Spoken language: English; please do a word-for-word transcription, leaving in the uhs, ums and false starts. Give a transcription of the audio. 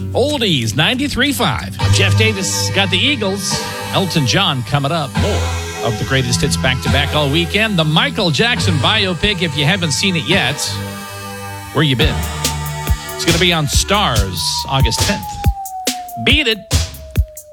Oldies, ninety-three point five. Jeff Davis got the Eagles. Elton John coming up. More of the greatest hits back-to-back all weekend. The Michael Jackson biopic, if you haven't seen it yet, where you been? It's going to be on Stars August tenth. Beat it.